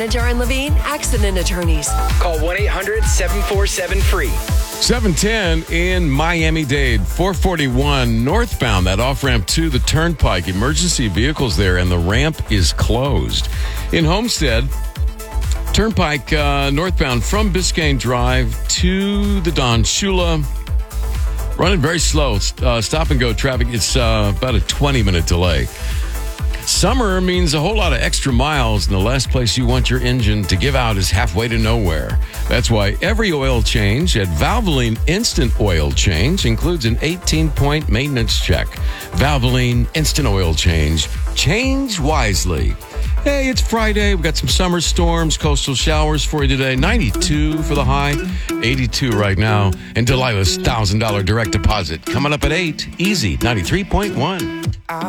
Jar and Levine Accident Attorneys. Call 1-800-747-FREE. 710 in Miami-Dade, 441 northbound, that off-ramp to the Turnpike. Emergency vehicles there, and the ramp is closed. In Homestead, Turnpike northbound from Biscayne Drive to the Don Shula. Running very slow. Stop-and-go traffic. It's about a 20-minute delay. Summer means a whole lot of extra miles, and the last place you want your engine to give out is halfway to nowhere. That's why every oil change at Valvoline Instant Oil Change includes an 18-point maintenance check. Valvoline Instant Oil Change. Change wisely. Hey, it's Friday. We got some summer storms, coastal showers for you today. 92 for the high, 82 right now. And Delilah's $1,000 direct deposit coming up at 8. Easy, 93.1.